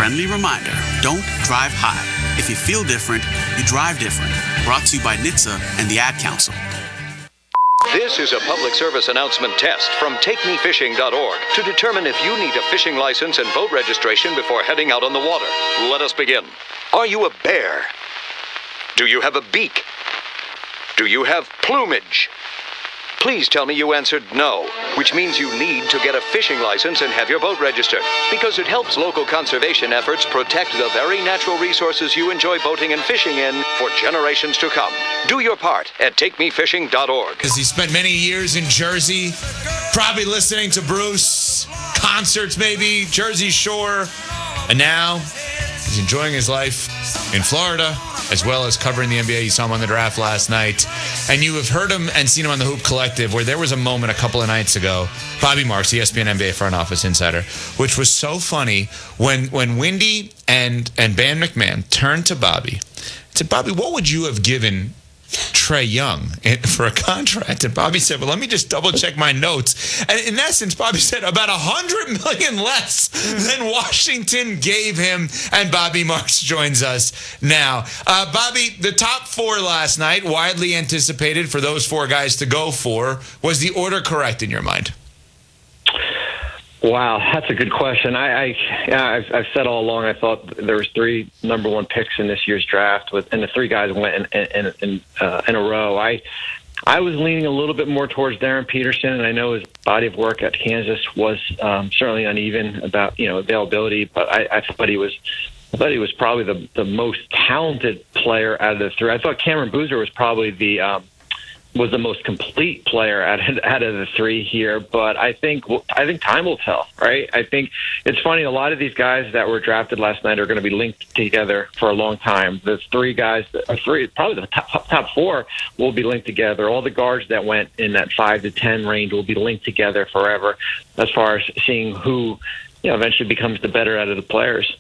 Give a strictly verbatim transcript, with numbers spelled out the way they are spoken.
friendly reminder, don't drive high. If you feel different, you drive different. Brought to you by N H T S A and the Ad Council. This is a public service announcement test from take me fishing dot org to determine if you need a fishing license and boat registration before heading out on the water. Let us begin. Are you a bear? Do you have a beak? Do you have plumage? Please tell me you answered no, which means you need to get a fishing license and have your boat registered, because it helps local conservation efforts protect the very natural resources you enjoy boating and fishing in for generations to come. Do your part at take me fishing dot org. Because he spent many years in Jersey, probably listening to Bruce, concerts maybe, Jersey Shore, and now he's enjoying his life in Florida, as well as covering the N B A. You saw him on the draft last night. And you have heard him and seen him on the Hoop Collective, where there was a moment a couple of nights ago, Bobby Marks, E S P N N B A front office insider, which was so funny when when Windy and, and Ban McMahon turned to Bobby and said, Bobby, what would you have given Trae Young for a contract? And Bobby said, well, let me just double check my notes. And in essence, Bobby said about one hundred million dollars less than Washington gave him. And Bobby Marks joins us now. Uh, Bobby, the top four last night, widely anticipated for those four guys to go for. Was the order correct in your mind? Wow, that's a good question. I, I yeah, I've, I've said all along I thought there was three number one picks in this year's draft, with, and the three guys went in in in, uh, in a row. I I was leaning a little bit more towards Darren Peterson, and I know his body of work at Kansas was um, certainly uneven about you know availability, but I, I thought he was. I thought he was probably the the most talented player out of the three. I thought Cameron Boozer was probably the um, was the most complete player out of, out of the three here, but I think I think time will tell, right? I think it's funny. A lot of these guys that were drafted last night are going to be linked together for a long time. The three guys, or three, probably the top, top four, will be linked together. All the guards that went in that five to ten range will be linked together forever, as far as seeing who, you know, eventually becomes the better out of the players.